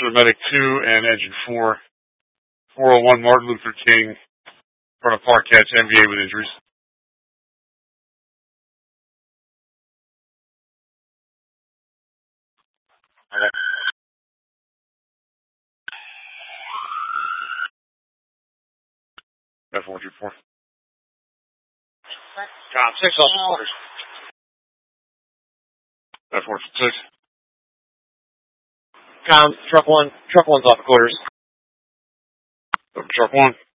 Officer Medic 2 and Engine 4. 401 Martin Luther King, in front of Park Hatch, MVA with injuries. F124. Com 6 off the quarters. F126. Com, truck one's off the quarters. Truck 1.